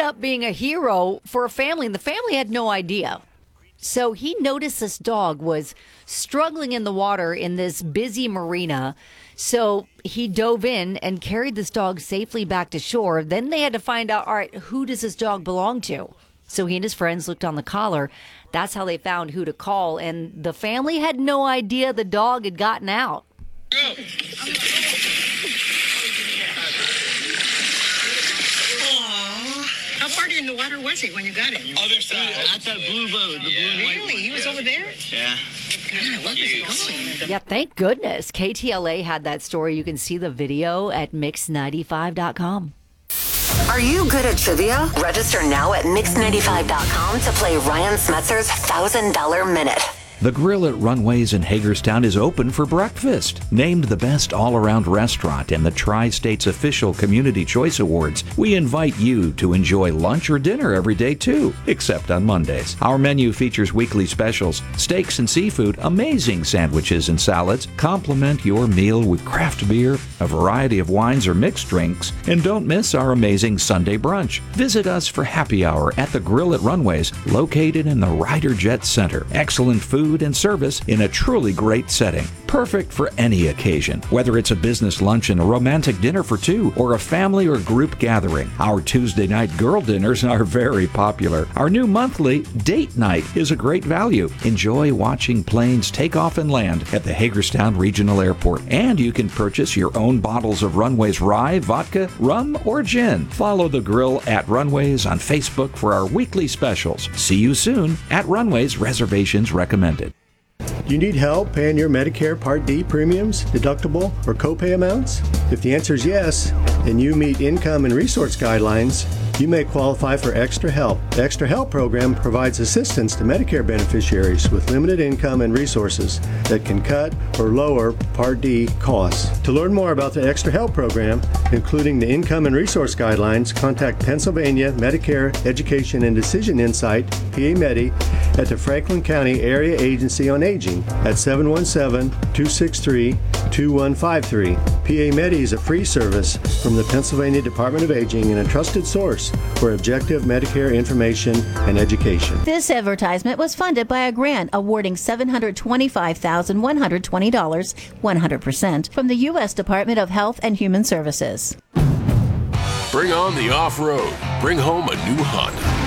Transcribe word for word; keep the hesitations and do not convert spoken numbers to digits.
up being a hero for a family, and the family had no idea. So he noticed this dog was struggling in the water in this busy marina. So he dove in and carried this dog safely back to shore. Then they had to find out, all right, who does this dog belong to? So he and his friends looked on the collar. That's how they found who to call. And the family had no idea the dog had gotten out. Go. How far in the water was he when you got him? Other side. At that blue boat. The Yeah. blue and white Really? one. He was over there? Yeah. God, what was he going? Yeah, thank goodness. K T L A had that story. You can see the video at mix ninety-five dot com. Are you good at trivia? Register now at mix ninety-five dot com to play Ryan Smetzer's one thousand dollars Minute. The Grill at Runways in Hagerstown is open for breakfast. Named the best all-around restaurant in the Tri-State's official Community Choice Awards, we invite you to enjoy lunch or dinner every day too, except on Mondays. Our menu features weekly specials, steaks and seafood, amazing sandwiches and salads. Complement your meal with craft beer, a variety of wines or mixed drinks, and don't miss our amazing Sunday brunch. Visit us for happy hour at the Grill at Runways, located in the Ryder Jet Center. Excellent food and service in a truly great setting. Perfect for any occasion, whether it's a business lunch and a romantic dinner for two or a family or group gathering. Our Tuesday night girl dinners are very popular. Our new monthly date night is a great value. Enjoy watching planes take off and land at the Hagerstown Regional Airport. And you can purchase your own bottles of Runways rye, vodka, rum, or gin. Follow the Grill at Runways on Facebook for our weekly specials. See you soon at Runways. Reservations recommended. Do you need help paying your Medicare Part D premiums, deductible, or copay amounts? If the answer is yes, and you meet income and resource guidelines, you may qualify for Extra Help. The Extra Help program provides assistance to Medicare beneficiaries with limited income and resources that can cut or lower Part D costs. To learn more about the Extra Help program, including the income and resource guidelines, contact Pennsylvania Medicare Education and Decision Insight, P A MEDI, at the Franklin County Area Agency on Aging at seven one seven, two six three, two one five three. P A MEDI is a free service from the Pennsylvania Department of Aging and a trusted source for objective Medicare information and education. This advertisement was funded by a grant awarding seven hundred twenty-five thousand one hundred twenty dollars, one hundred percent, from the U S Department of Health and Human Services. Bring on the off-road. Bring home a new Honda.